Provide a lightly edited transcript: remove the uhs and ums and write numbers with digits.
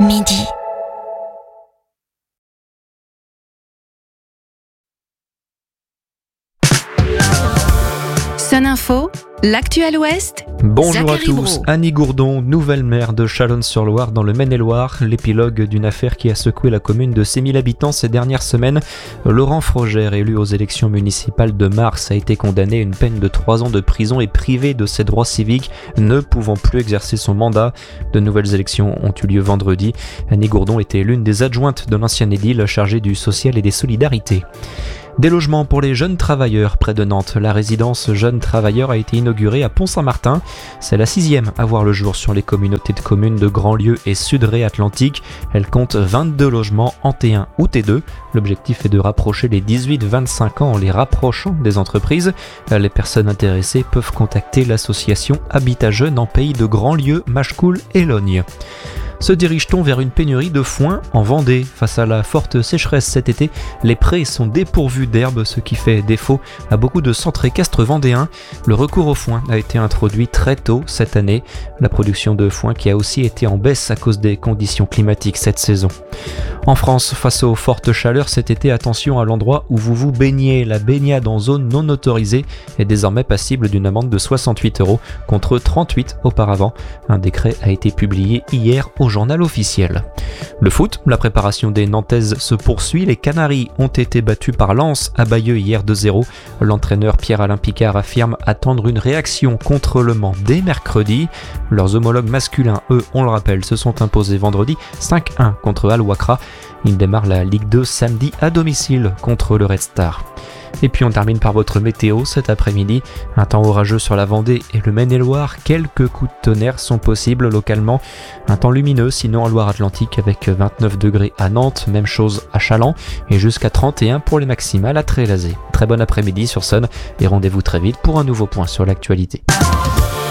midi. Sun Info, l'actu à l'Ouest. Bonjour Zachary à tous, Brault. Annie Gourdon, nouvelle maire de Chalonnes-sur-Loire dans le Maine-et-Loire, l'épilogue d'une affaire qui a secoué la commune de 6000 habitants ces dernières semaines. Laurent Frogère, élu aux élections municipales de mars, a été condamné à une peine de 3 ans de prison et privé de ses droits civiques, ne pouvant plus exercer son mandat. De nouvelles élections ont eu lieu vendredi. Annie Gourdon était l'une des adjointes de l'ancien édile chargée du social et des solidarités. Des logements pour les jeunes travailleurs près de Nantes. La résidence jeunes travailleurs a été inaugurée à Pont-Saint-Martin. C'est la 6e à voir le jour sur les communautés de communes de Grandlieu et Sudré-Atlantique. Elle compte 22 logements en T1 ou T2. L'objectif est de rapprocher les 18-25 ans en les rapprochant des entreprises. Les personnes intéressées peuvent contacter l'association Habitat Jeunes en pays de Grandlieu, Machecoul et Logne. Se dirige-t-on vers une pénurie de foin en Vendée ? Face à la forte sécheresse cet été, les prés sont dépourvus d'herbe, ce qui fait défaut à beaucoup de centres équestres vendéens. Le recours au foin a été introduit très tôt cette année. La production de foin qui a aussi été en baisse à cause des conditions climatiques cette saison. En France, face aux fortes chaleurs cet été, attention à l'endroit où vous vous baignez. La baignade en zone non autorisée est désormais passible d'une amende de 68 € contre 38 auparavant. Un décret a été publié hier au journal officiel. Le foot, la préparation des Nantaises se poursuit. Les Canaries ont été battus par Lens à Bayeux hier 2-0. L'entraîneur Pierre-Alain Picard affirme attendre une réaction contre le Mans dès mercredi. Leurs homologues masculins, eux, on le rappelle, se sont imposés vendredi 5-1 contre Al-Wakra. Ils démarrent la Ligue 2 samedi à domicile contre le Red Star. Et puis on termine par votre météo cet après-midi. Un temps orageux sur la Vendée et le Maine-et-Loire. Quelques coups de tonnerre sont possibles localement. Un temps lumineux sinon en Loire-Atlantique avec 29 degrés à Nantes. Même chose à Challans et jusqu'à 31 pour les maximales à Trélazé. Très bon après-midi sur Sun et rendez-vous très vite pour un nouveau point sur l'actualité.